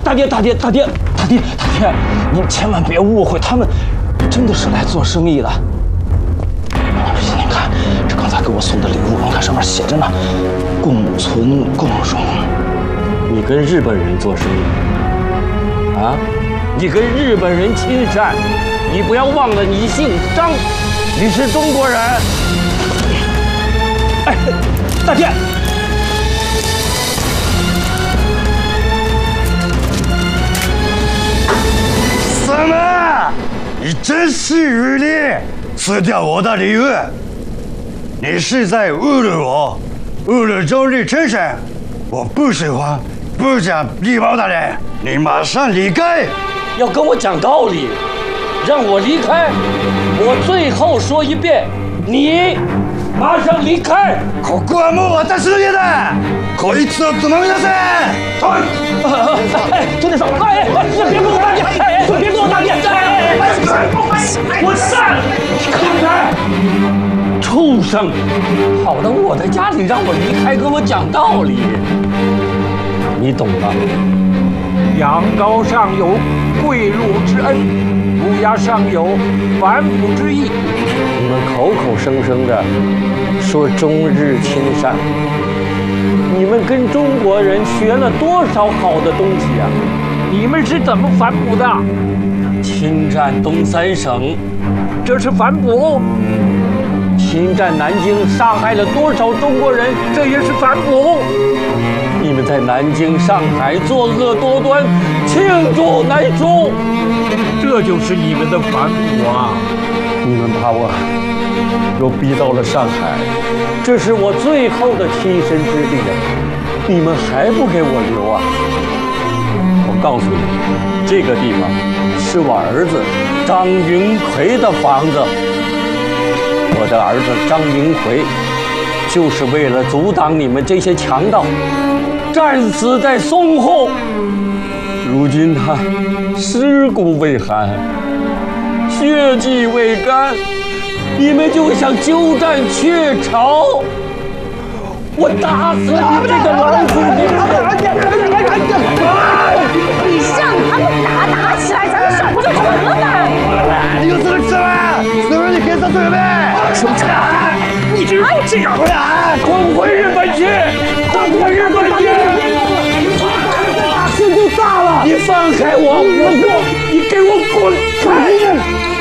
大爹，您千万别误会，他们真的是来做生意的。您看，这刚才给我送的礼物，您看上面写着呢，共存共荣。 你跟日本人做生意啊？你跟日本人亲善，你不要忘了，你姓张，你是中国人。 哎，大爹。 什么？你真是无理，吃掉我的礼物！你是在侮辱我，侮辱中日亲善！我不喜欢不讲礼貌的人，你马上离开！ 要跟我讲道理，让我离开！我最后说一遍，你马上离开！ ここはもう私の家だ！こいつをつまみ出せ！ 哎，兄弟说，哎，别跟我大爹，哎，别跟我大爹，我上，看开！ 畜生，跑到我的家里让我离开，跟我讲道理，你懂吗？ 羊羔上有跪乳之恩，乌鸦上有反哺之意。 你们口口声声的说中日亲善。 你们跟中国人学了多少好的东西啊？ 你们是怎么反哺的？ 侵占东三省， 这是反哺； 侵占南京，杀害了多少中国人？ 这也是反哺。 你们在南京、上海作恶多端，罄竹难书， 这就是你们的反哺啊！ 你们把我又逼到了上海。 这是我最后的栖身之地啊！你们还不给我留啊？我告诉你，这个地方是我儿子张云奎的房子。我的儿子张云奎，就是为了阻挡你们这些强盗，战死在淞沪。如今他尸骨未寒，血迹未干。 你们就想鸠占鹊巢？我打死你这个老鼠崽子！ 你让他们打起来，咱们手不就成了吗？ 你有这个吃吗？是不是你跟上这个呗？ 兄弟，你只要这样， 滚回日本去！滚回日本去！ 这就炸了！ 你放开我！你给我滚开！